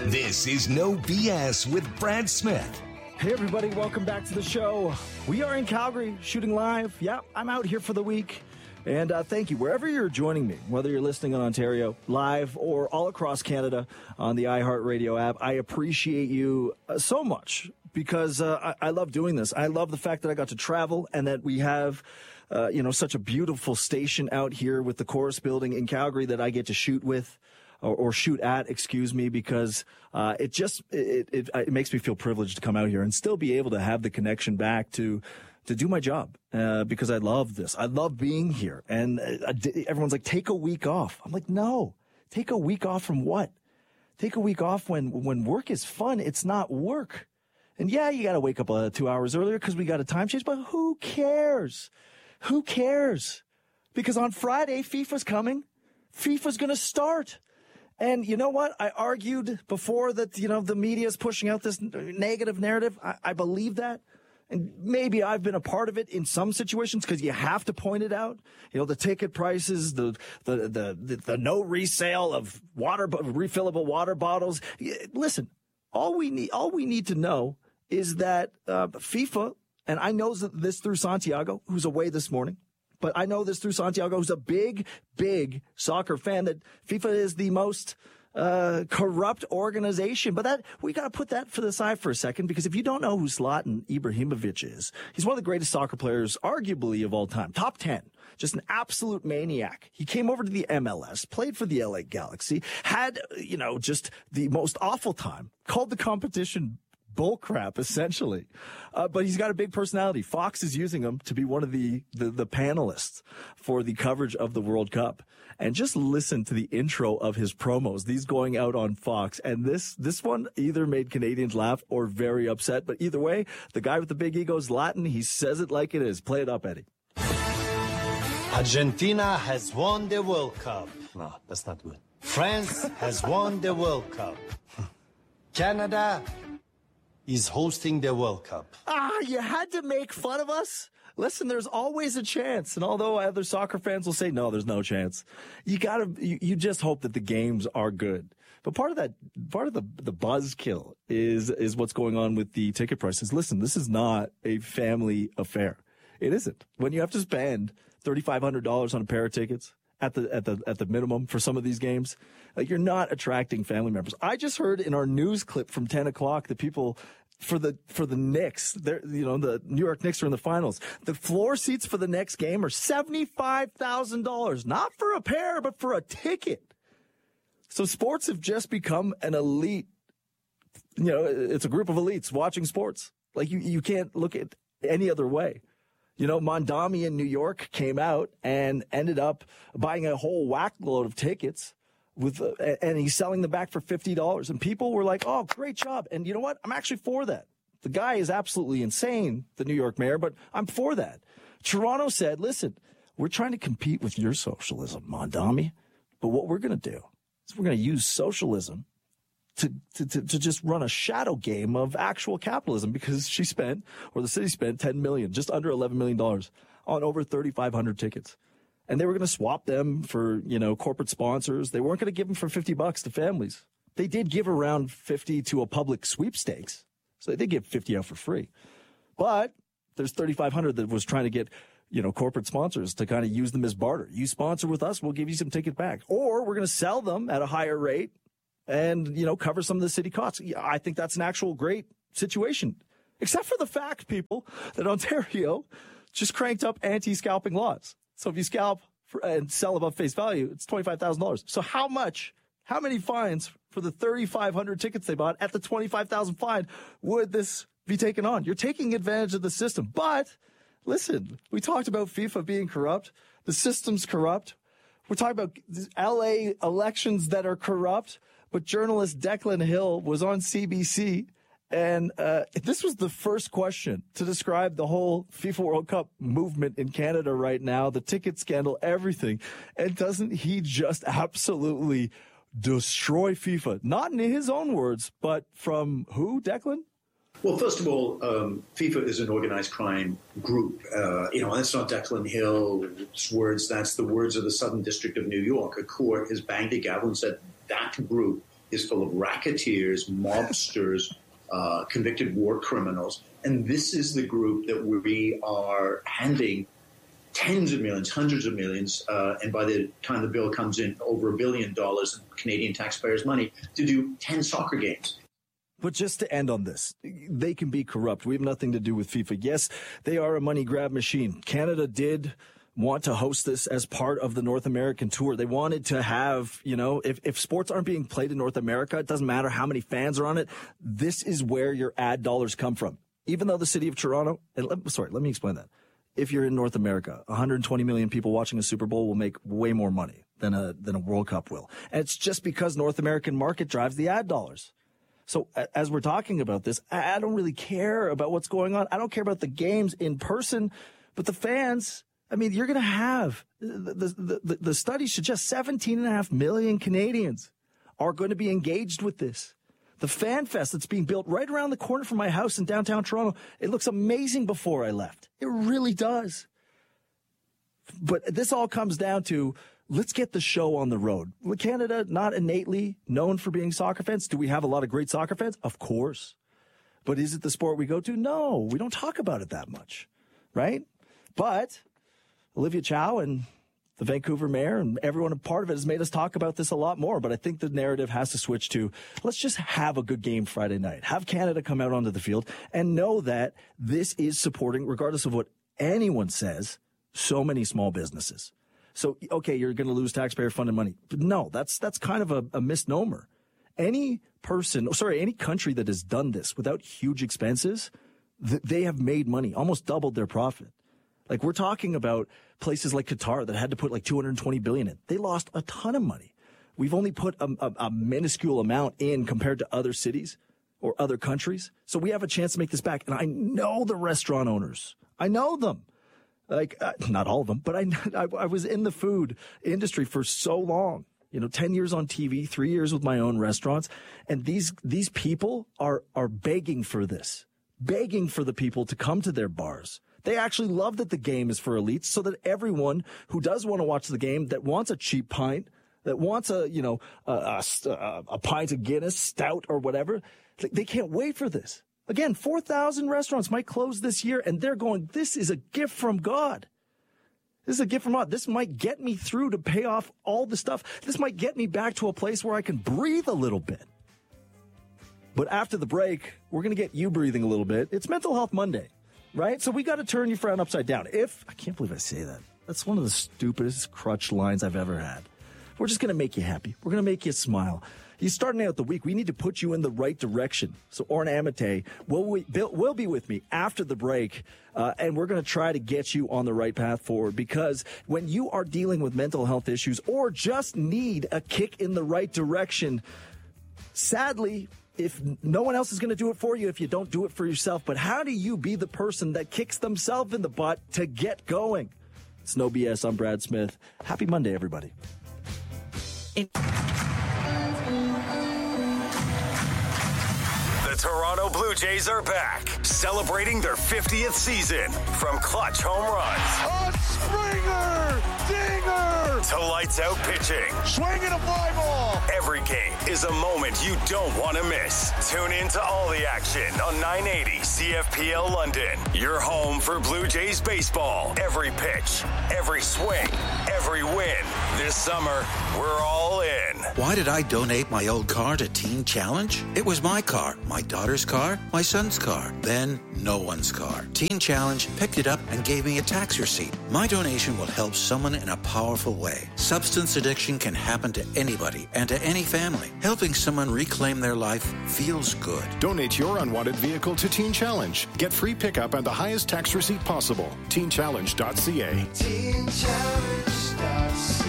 This is No BS with Brad Smith. Hey, everybody. Welcome back to the show. We are in Calgary shooting live. Yeah, I'm out here for the week. And thank you. Wherever you're joining me, whether you're listening in Ontario live or all across Canada on the iHeartRadio app, I appreciate you so much because I love doing this. I love the fact that I got to travel and that we have such a beautiful station out here with the Chorus Building in Calgary that I get to shoot with. Or shoot at, excuse me, because it makes me feel privileged to come out here and still be able to have the connection back to do my job because I love this. I love being here. And everyone's like, take a week off. I'm like, no, take a week off from what? Take a week off when work is fun. It's not work. And yeah, you got to wake up 2 hours earlier because we got a time change, but who cares? Who cares? Because on Friday, FIFA's coming. FIFA's going to start. And you know what? I argued before that, the media is pushing out this negative narrative. I believe that. And maybe I've been a part of it in some situations because you have to point it out. The ticket prices, the no resale of refillable water bottles. Listen, all we need to know is that FIFA, and I know this through Santiago, who's away this morning. But I know this through Santiago, who's a big, big soccer fan, that FIFA is the most corrupt organization. But we got to put that to the side for a second, because if you don't know who Zlatan Ibrahimovic is, he's one of the greatest soccer players, arguably, of all time. Top 10. Just an absolute maniac. He came over to the MLS, played for the LA Galaxy, had, just the most awful time, called the competition bullcrap, essentially. But he's got a big personality. Fox is using him to be one of the panelists for the coverage of the World Cup. And just listen to the intro of his promos, these going out on Fox. And this one either made Canadians laugh or very upset. But either way, the guy with the big ego is Latin. He says it like it is. Play it up, Eddie. Argentina has won the World Cup. No, that's not good. France has won the World Cup. Canada is hosting the World Cup. You had to make fun of us? Listen, there's always a chance. And although other soccer fans will say, no, there's no chance, you just hope that the games are good. But part of the buzzkill is what's going on with the ticket prices. Listen, this is not a family affair. It isn't. When you have to spend $3,500 on a pair of tickets at the minimum for some of these games, you're not attracting family members. I just heard in our news clip from 10 o'clock that people for the Knicks, the New York Knicks are in the finals. The floor seats for the next game are $75,000, not for a pair, but for a ticket. So sports have just become an elite. It's a group of elites watching sports. Like you can't look at any other way. Mondami in New York came out and ended up buying a whole whack load of tickets and he's selling them back for $50. And people were like, oh, great job. And you know what? I'm actually for that. The guy is absolutely insane, the New York mayor, but I'm for that. Toronto said, listen, we're trying to compete with your socialism, Mondami. But what we're going to do is we're going to use socialism to just run a shadow game of actual capitalism, because the city spent $10 million, just under $11 million on over 3,500 tickets. And they were going to swap them for, corporate sponsors. They weren't going to give them for $50 to families. They did give around 50 to a public sweepstakes. So they did give 50 out for free. But there's 3,500 that was trying to get, corporate sponsors to kind of use them as barter. You sponsor with us, we'll give you some ticket back. Or we're going to sell them at a higher rate and, cover some of the city costs. Yeah, I think that's an actual great situation. Except for the fact, people, that Ontario just cranked up anti-scalping laws. So if you scalp and sell above face value, it's $25,000. So how many fines for the 3,500 tickets they bought at the $25,000 fine would this be taken on? You're taking advantage of the system. But listen, we talked about FIFA being corrupt. The system's corrupt. We're talking about LA elections that are corrupt. But journalist Declan Hill was on CBC, and this was the first question to describe the whole FIFA World Cup movement in Canada right now, the ticket scandal, everything. And doesn't he just absolutely destroy FIFA? Not in his own words, but from who, Declan? Well, first of all, FIFA is an organized crime group. That's not Declan Hill's words. That's the words of the Southern District of New York. A court has banged a gavel and said that group is full of racketeers, mobsters, convicted war criminals. And this is the group that we are handing tens of millions, hundreds of millions, and by the time the bill comes in, over $1 billion in Canadian taxpayers' money to do 10 soccer games. But just to end on this, they can be corrupt. We have nothing to do with FIFA. Yes, they are a money grab machine. Canada did want to host this as part of the North American tour. They wanted to have, if sports aren't being played in North America, it doesn't matter how many fans are on it. This is where your ad dollars come from. Even though the city of Toronto, let me explain that. If you're in North America, 120 million people watching a Super Bowl will make way more money than a World Cup will. And it's just because North American market drives the ad dollars. So as we're talking about this, I don't really care about what's going on. I don't care about the games in person, but the fans, I mean, you're going to have the studies suggest 17.5 million Canadians are going to be engaged with this. The Fan Fest that's being built right around the corner from my house in downtown Toronto, it looks amazing before I left. It really does. But this all comes down to, let's get the show on the road. Canada, not innately known for being soccer fans. Do we have a lot of great soccer fans? Of course. But is it the sport we go to? No, we don't talk about it that much, right? But Olivia Chow and the Vancouver mayor and everyone a part of it has made us talk about this a lot more. But I think the narrative has to switch to, let's just have a good game Friday night. Have Canada come out onto the field and know that this is supporting, regardless of what anyone says, so many small businesses. So, okay, you're going to lose taxpayer-funded money. But no, that's kind of a misnomer. Any country that has done this without huge expenses, they have made money, almost doubled their profit. Like, we're talking about places like Qatar that had to put like $220 billion in. They lost a ton of money. We've only put a minuscule amount in compared to other cities or other countries. So we have a chance to make this back. And I know the restaurant owners. I know them. Like, not all of them, but I was in the food industry for so long, 10 years on TV, 3 years with my own restaurants. And these people are begging for this, begging for the people to come to their bars. They actually love that the game is for elites so that everyone who does want to watch the game, that wants a cheap pint, that wants a pint of Guinness, stout or whatever, they can't wait for this. Again, 4,000 restaurants might close this year, and they're going, this is a gift from God. This is a gift from God. This might get me through to pay off all the stuff. This might get me back to a place where I can breathe a little bit. But after the break, we're going to get you breathing a little bit. It's Mental Health Monday, right? So we got to turn your frown upside down. I can't believe I say that. That's one of the stupidest crutch lines I've ever had. We're just going to make you happy. We're going to make you smile. You're starting out the week. We need to put you in the right direction. So Orrin Amate will be with me after the break, and we're going to try to get you on the right path forward, because when you are dealing with mental health issues or just need a kick in the right direction, sadly, if no one else is going to do it for you, if you don't do it for yourself, but how do you be the person that kicks themselves in the butt to get going? It's No BS. I'm Brad Smith. Happy Monday, everybody. The Toronto Blue Jays are back, celebrating their 50th season. From clutch home runs, a Springer, dinger, to lights out pitching. Swinging a fly ball. Every game is a moment you don't want to miss. Tune in to all the action on 980 CFPL London. Your home for Blue Jays baseball. Every pitch, every swing, every win. This summer, we're all in. Why did I donate my old car to Teen Challenge? It was my car, my daughter's car, my son's car, then no one's car. Teen Challenge picked it up and gave me a tax receipt. My donation will help someone in a powerful way. Substance addiction can happen to anybody and to any family. Helping someone reclaim their life feels good. Donate your unwanted vehicle to Teen Challenge. Get free pickup and the highest tax receipt possible. TeenChallenge.ca. TeenChallenge.ca.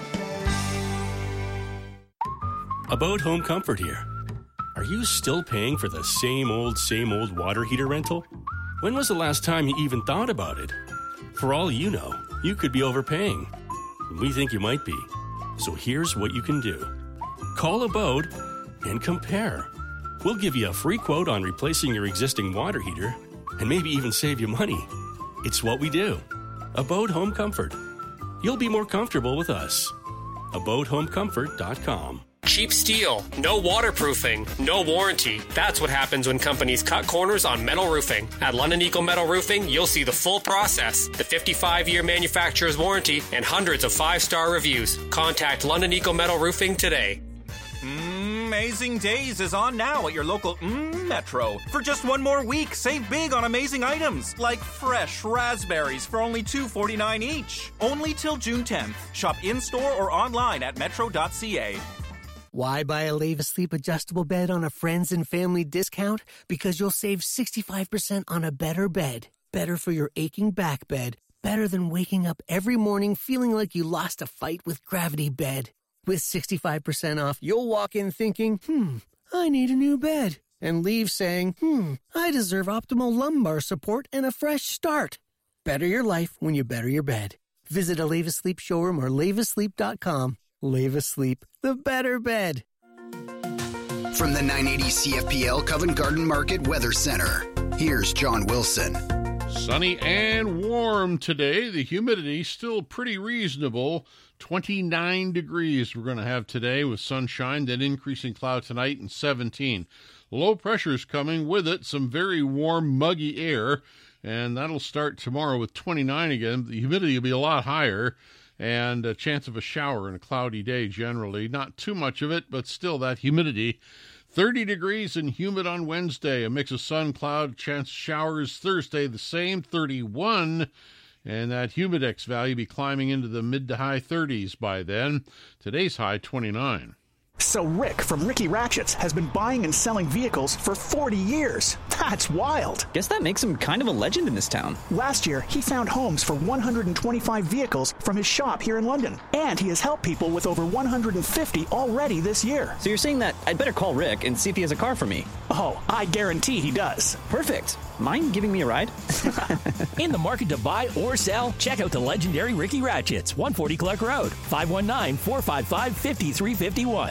About Home Comfort here. Are you still paying for the same old water heater rental? When was the last time you even thought about it? For all you know, you could be overpaying. We think you might be. So here's what you can do. Call Abode and compare. We'll give you a free quote on replacing your existing water heater and maybe even save you money. It's what we do. Abode Home Comfort. You'll be more comfortable with us. AbodeHomeComfort.com. Cheap steel, no waterproofing, no warranty. That's what happens when companies cut corners on metal roofing. At London Eco Metal Roofing, you'll see the full process, the 55-year manufacturer's warranty, and hundreds of 5-star reviews. Contact London Eco Metal Roofing today. Amazing Days is on now at your local Metro. For just one more week, save big on amazing items like fresh raspberries for only $2.49 each. Only till June 10th. Shop in-store or online at metro.ca. Why buy a Leva Sleep adjustable bed on a friends and family discount? Because you'll save 65% on a better bed. Better for your aching back bed. Better than waking up every morning feeling like you lost a fight with Gravity Bed. With 65% off, you'll walk in thinking, I need a new bed. And leave saying, I deserve optimal lumbar support and a fresh start. Better your life when you better your bed. Visit a Leva Sleep showroom or levasleep.com. Leva Sleep, the better bed. From the 980 CFPL Covent Garden Market Weather Center, here's John Wilson. Sunny and warm today. The humidity still pretty reasonable. 29 degrees we're going to have today with sunshine, then increasing cloud tonight and 17. Low pressure's coming with it, some very warm, muggy air, and that'll start tomorrow with 29 again. The humidity will be a lot higher, and a chance of a shower in a cloudy day generally. Not too much of it, but still that humidity. 30 degrees and humid on Wednesday, a mix of sun, cloud, chance of showers. Thursday the same, 31. And that humidex value be climbing into the mid to high 30s by then. Today's high, 29. So Rick from Ricky Ratchets has been buying and selling vehicles for 40 years. That's wild. Guess that makes him kind of a legend in this town. Last year, he found homes for 125 vehicles from his shop here in London. And he has helped people with over 150 already this year. So you're saying that I'd better call Rick and see if he has a car for me? Oh, I guarantee he does. Perfect. Mind giving me a ride? In the market to buy or sell? Check out the legendary Ricky Ratchets, 140 Clark Road, 519-455-5351.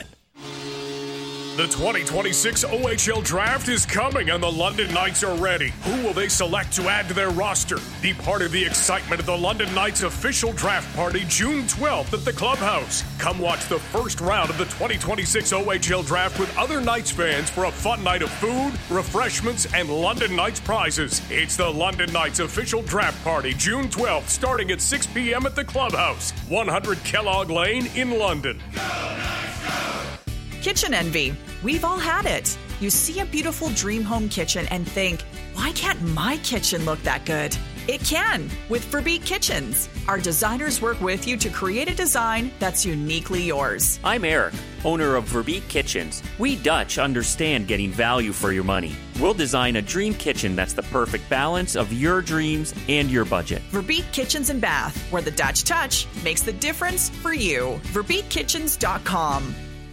The 2026 OHL Draft is coming and the London Knights are ready. Who will they select to add to their roster? Be part of the excitement of the London Knights official draft party June 12th at the Clubhouse. Come watch the first round of the 2026 OHL Draft with other Knights fans for a fun night of food, refreshments, and London Knights prizes. It's the London Knights official draft party June 12th starting at 6 p.m. at the Clubhouse, 100 Kellogg Lane in London. Go Knights, go! Kitchen envy. We've all had it. You see a beautiful dream home kitchen and think, why can't my kitchen look that good? It can with Verbeek Kitchens. Our designers work with you to create a design that's uniquely yours. I'm Eric, owner of Verbeek Kitchens. We Dutch understand getting value for your money. We'll design a dream kitchen that's the perfect balance of your dreams and your budget. Verbeek Kitchens and Bath, where the Dutch touch makes the difference for you. VerbeekKitchens.com.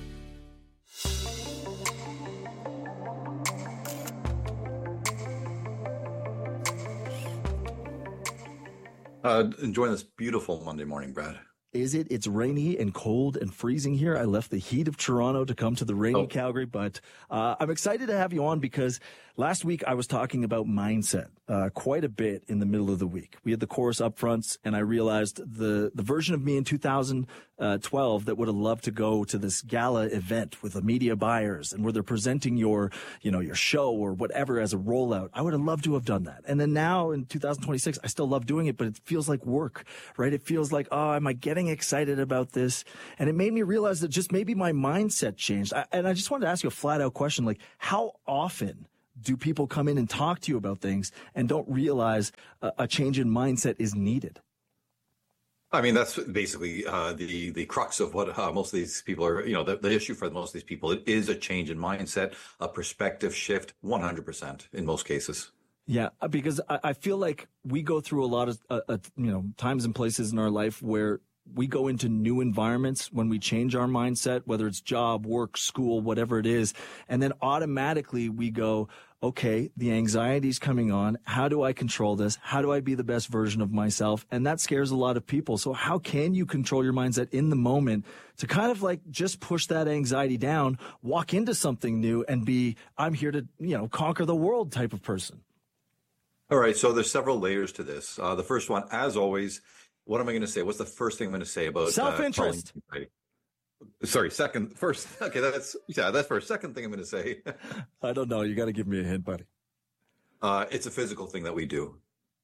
Enjoying this beautiful Monday morning, Brad. Is it? It's rainy and cold and freezing here. I left the heat of Toronto to come to the rainy Calgary, but I'm excited to have you on because last week I was talking about mindset quite a bit in the middle of the week. We had the chorus upfronts, and I realized the version of me in 2012 that would have loved to go to this gala event with the media buyers and where they're presenting your show or whatever as a rollout. I would have loved to have done that. And then now in 2026, I still love doing it, but it feels like work, right? It feels like, am I getting excited about this? And it made me realize that just maybe my mindset changed. And I just wanted to ask you a flat out question, like how often do people come in and talk to you about things and don't realize a change in mindset is needed? I mean, that's basically the crux of what most of these people are, the issue for most of these people. It is a change in mindset, a perspective shift, 100% in most cases. Yeah, because I feel like we go through a lot of, times and places in our life where we go into new environments when we change our mindset, whether it's job, work, school, whatever it is. And then automatically we go, okay, the anxiety's coming on. How do I control this? How do I be the best version of myself? And that scares a lot of people. So how can you control your mindset in the moment to kind of like just push that anxiety down, walk into something new and be, I'm here to, conquer the world type of person? All right. So there's several layers to this. The first one, as always, what am I going to say? What's the first thing I'm going to say about self-interest? First. Okay, that's first. Second thing I'm going to say. I don't know. You got to give me a hint, buddy. It's a physical thing that we do.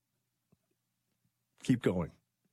Keep going.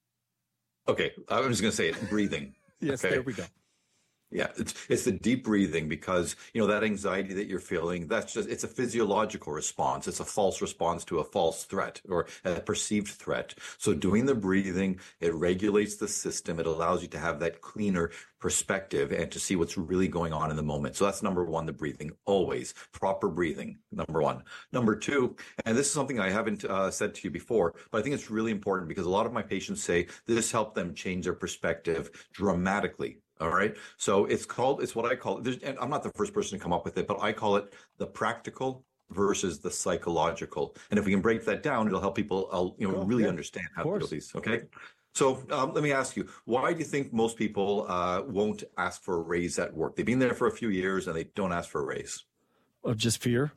Okay, I was going to say it. Breathing. Yes, okay? There we go. Yeah, it's the deep breathing, because, you know, that anxiety that you're feeling, it's a physiological response. It's a false response to a false threat or a perceived threat. So doing the breathing, it regulates the system. It allows you to have that cleaner perspective and to see what's really going on in the moment. So that's number one, the breathing, always proper breathing, number one. Number two, and this is something I haven't said to you before, but I think it's really important because a lot of my patients say this helped them change their perspective dramatically. All right. So it's what I call it. And I'm not the first person to come up with it, but I call it the practical versus the psychological. And if we can break that down, it'll help people, really understand how to do these. Okay. So let me ask you, why do you think most people won't ask for a raise at work? They've been there for a few years and they don't ask for a raise. Of just fear?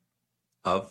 Of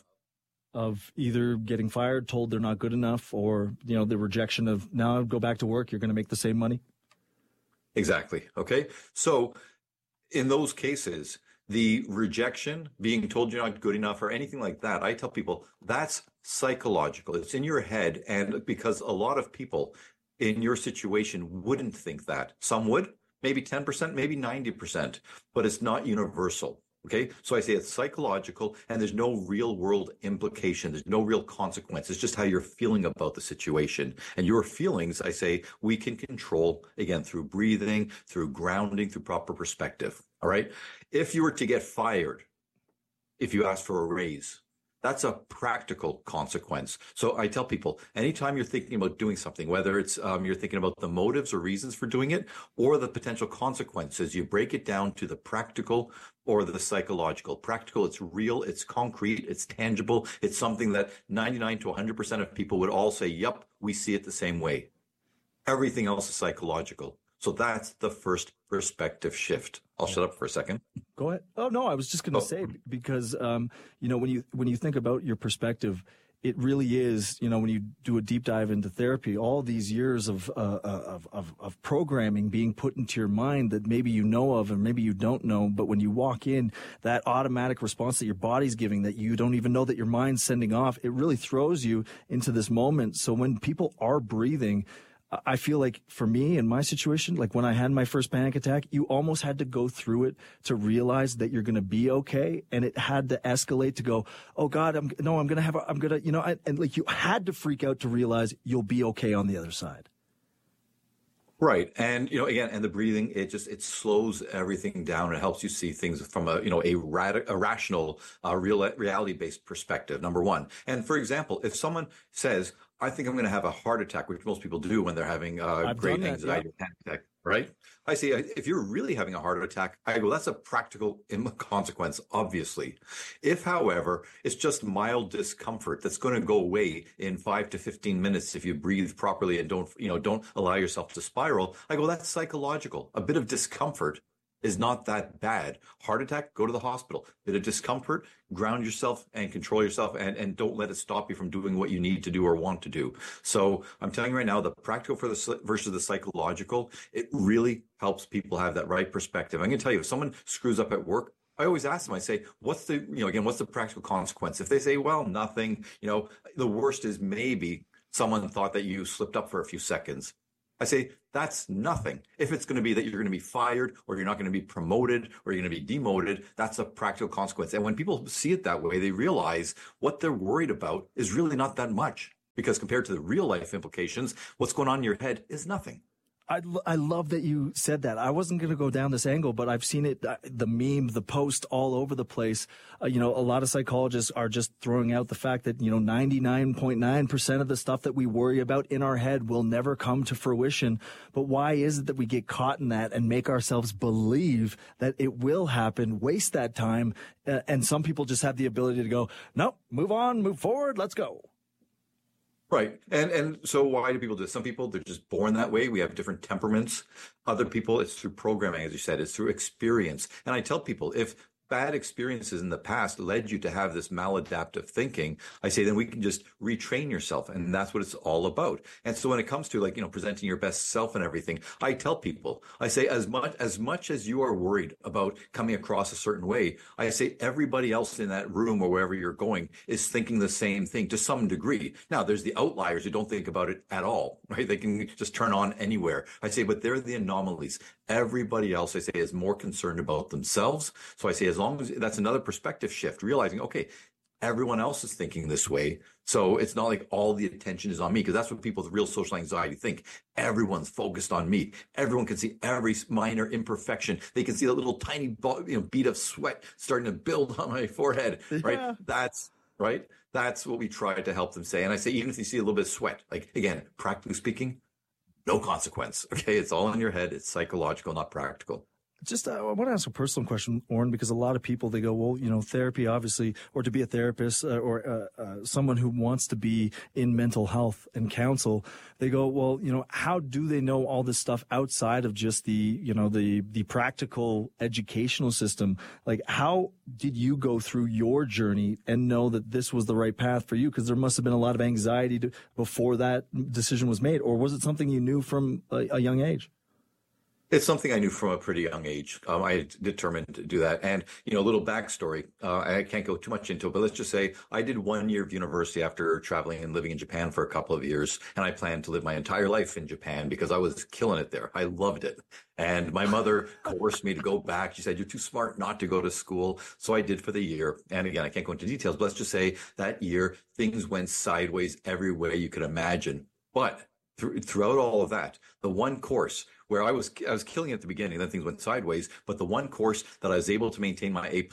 either getting fired, told they're not good enough, or, the rejection of, now go back to work, you're going to make the same money? Exactly. Okay. So in those cases, the rejection, being told you're not good enough or anything like that, I tell people that's psychological. It's in your head. And because a lot of people in your situation wouldn't think that. Some would, maybe 10%, maybe 90%, but it's not universal. Okay, so I say it's psychological and there's no real world implication. There's no real consequence. It's just how you're feeling about the situation. And your feelings, I say, we can control, again, through breathing, through grounding, through proper perspective. All right. If you were to get fired, if you ask for a raise, that's a practical consequence. So I tell people, anytime you're thinking about doing something, whether it's you're thinking about the motives or reasons for doing it or the potential consequences, you break it down to the practical or the psychological. Practical, it's real, it's concrete, it's tangible. It's something that 99 to 100% of people would all say, yep, we see it the same way. Everything else is psychological. So that's the first perspective shift. I'll shut up for a second. Go ahead. Oh, no, I was just going to say, because, when you think about your perspective, it really is, when you do a deep dive into therapy, all these years of programming being put into your mind that maybe you know of and maybe you don't know. But when you walk in, that automatic response that your body's giving that you don't even know that your mind's sending off, it really throws you into this moment. So when people are breathing, I feel like for me in my situation, like when I had my first panic attack, you almost had to go through it to realize that you're going to be okay. And it had to escalate to go, oh God, and like you had to freak out to realize you'll be okay on the other side. Right. And, again, and the breathing, it slows everything down. It helps you see things from a rational, reality-based perspective, number one. And for example, if someone says, I think I'm going to have a heart attack, which most people do when they're having great anxiety or panic attack, right? I say, if you're really having a heart attack, I go, that's a practical consequence, obviously. If, however, it's just mild discomfort that's going to go away in 5 to 15 minutes if you breathe properly and don't allow yourself to spiral, I go, that's psychological. A bit of discomfort is not that bad. Heart attack, go to the hospital. Bit of discomfort, ground yourself and control yourself and don't let it stop you from doing what you need to do or want to do. So I'm telling you right now, the practical versus the psychological, it really helps people have that right perspective. I'm going to tell you, if someone screws up at work, I always ask them, I say, what's the practical consequence? If they say, well, nothing, the worst is maybe someone thought that you slipped up for a few seconds. I say, that's nothing. If it's going to be that you're going to be fired or you're not going to be promoted or you're going to be demoted, that's a practical consequence. And when people see it that way, they realize what they're worried about is really not that much, because compared to the real life implications, what's going on in your head is nothing. I love that you said that. I wasn't going to go down this angle, but I've seen it, the meme, the post all over the place. A lot of psychologists are just throwing out the fact that, 99.9% of the stuff that we worry about in our head will never come to fruition. But why is it that we get caught in that and make ourselves believe that it will happen, waste that time? And some people just have the ability to go, nope, move on, move forward, let's go. Right. And so why do people do this? Some people, they're just born that way. We have different temperaments. Other people, it's through programming, as you said, it's through experience. And I tell people, if bad experiences in the past led you to have this maladaptive thinking, I say then we can just retrain yourself. And that's what it's all about. And so when it comes to presenting your best self and everything, I tell people, I say as much as you are worried about coming across a certain way, I say everybody else in that room or wherever you're going is thinking the same thing to some degree. Now, there's the outliers who don't think about it at all, right? They can just turn on anywhere. I say, but they're the anomalies. Everybody else, I say, is more concerned about themselves. So I say, as long as that's another perspective shift, realizing, okay, everyone else is thinking this way. So it's not like all the attention is on me, because that's what people with real social anxiety think. Everyone's focused on me. Everyone can see every minor imperfection. They can see that little tiny bead of sweat starting to build on my forehead, right? Yeah. That's right. That's what we try to help them say. And I say, even if you see a little bit of sweat, like, again, practically speaking, no consequence. Okay. It's all in your head. It's psychological, not practical. Just, I want to ask a personal question, Oren, because a lot of people, they go, well, therapy, obviously, or to be a therapist or someone who wants to be in mental health and counsel, they go, well, how do they know all this stuff outside of just the practical educational system? Like, how did you go through your journey and know that this was the right path for you? Because there must have been a lot of anxiety before that decision was made, or was it something you knew from a young age? It's something I knew from a pretty young age. I determined to do that. And, a little backstory, I can't go too much into it, but let's just say I did 1 year of university after traveling and living in Japan for a couple of years. And I planned to live my entire life in Japan because I was killing it there. I loved it. And my mother coerced me to go back. She said, you're too smart not to go to school. So I did for the year. And again, I can't go into details, but let's just say that year, things went sideways every way you could imagine. But throughout all of that, the one course where I was killing it at the beginning, then things went sideways. But the one course that I was able to maintain my A+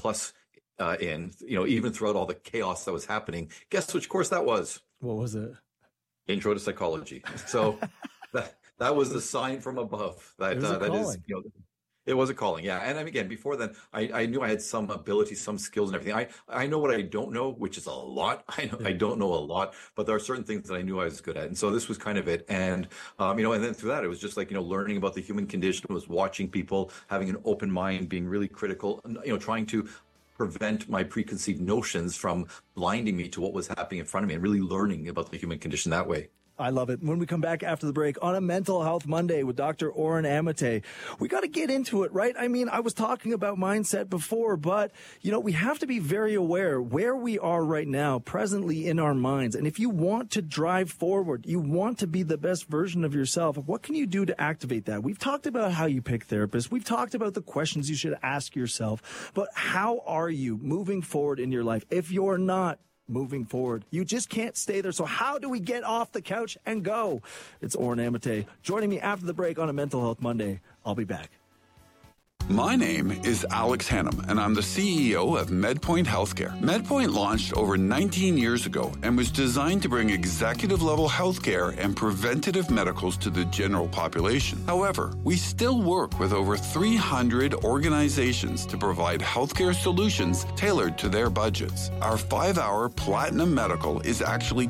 in, even throughout all the chaos that was happening, guess which course that was? What was it? Intro to Psychology. So that was the sign from above. That is, it was a calling, yeah. And again, before then, I knew I had some ability, some skills and everything. I know what I don't know, which is a lot. I don't know a lot, but there are certain things that I knew I was good at. And so this was kind of it. And, and then through that, it was just like, learning about the human condition, was watching people, having an open mind, being really critical, trying to prevent my preconceived notions from blinding me to what was happening in front of me, and really learning about the human condition that way. I love it. When we come back after the break on a Mental Health Monday with Dr. Oren Amate, we got to get into it, right? I mean, I was talking about mindset before, but, we have to be very aware where we are right now, presently in our minds. And if you want to drive forward, you want to be the best version of yourself, what can you do to activate that? We've talked about how you pick therapists. We've talked about the questions you should ask yourself. But how are you moving forward in your life? If you're not moving forward, you just can't stay there. So how do we get off the couch and go? It's Oren Amate joining me after the break on a Mental Health Monday. I'll be back. My name is Alex Hannum, and I'm the CEO of MedPoint Healthcare. MedPoint launched over 19 years ago and was designed to bring executive-level healthcare and preventative medicals to the general population. However, we still work with over 300 organizations to provide healthcare solutions tailored to their budgets. Our 5-hour Platinum Medical is actually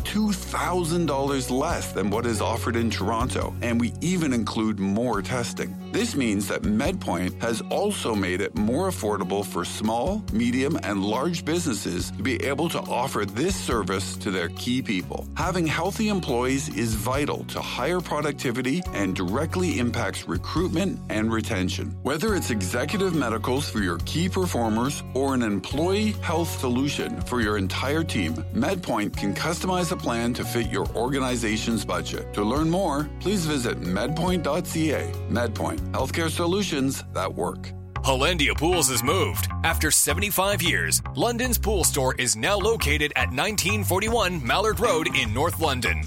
$2,000 less than what is offered in Toronto, and we even include more testing. This means that MedPoint has also made it more affordable for small, medium, and large businesses to be able to offer this service to their key people. Having healthy employees is vital to higher productivity and directly impacts recruitment and retention. Whether it's executive medicals for your key performers or an employee health solution for your entire team, MedPoint can customize a plan to fit your organization's budget. To learn more, please visit medpoint.ca. MedPoint, healthcare solutions that work. Hollandia Pools has moved. After 75 years, London's pool store is now located at 1941 Mallard Road in North London.